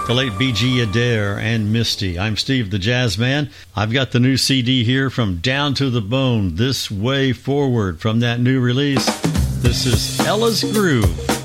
the late B.G. Adair and Misty. I'm Steve the Jazz Man. I've got the new CD here from Down to the Bone, This Way Forward, from that new release. This is Ella's Groove.